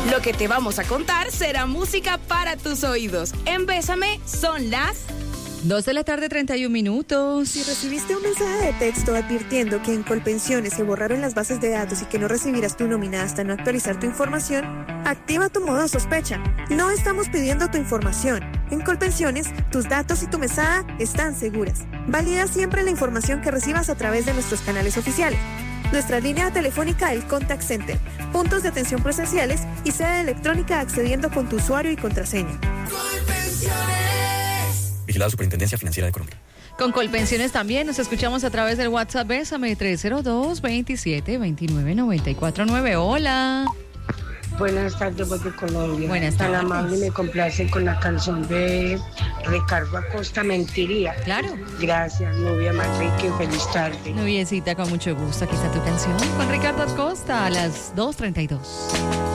Lo que te vamos a contar será música para tus oídos. En Bésame son las 2:31 PM. Si recibiste un mensaje de texto advirtiendo que en Colpensiones se borraron las bases de datos y que no recibirás tu nómina hasta no actualizar tu información, activa tu modo sospecha. No estamos pidiendo tu información. En Colpensiones, tus datos y tu mesada están seguras. Valida siempre la información que recibas a través de nuestros canales oficiales. Nuestra línea telefónica, el Contact Center, puntos de atención presenciales y sede electrónica accediendo con tu usuario y contraseña. Vigilada Superintendencia Financiera de Colombia. Con Colpensiones también nos escuchamos a través del WhatsApp Bésame 302-27-29-94-9. Hola. Buenas tardes, voz de Colombia. Buenas tardes. Tan amable, me complace con la canción de Ricardo Acosta, Mentiría. Claro. Gracias, Nubia Manrique, feliz tarde. Nubiecita, con mucho gusto. Aquí está tu canción con Ricardo Acosta a las 2:32.